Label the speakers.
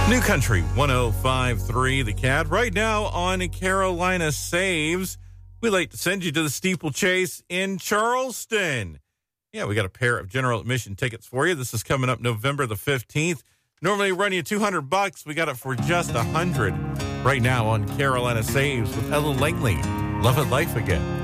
Speaker 1: New Country 105.3 The Cat. Right now on Carolina Saves, we'd like to send you to the Steeplechase in Charleston. Yeah, we got a pair of general admission tickets for you. This is coming up November the 15th. Normally run you $200. We got it for just $100 right now on Carolina Saves with Ellen Langley. Love it, life again.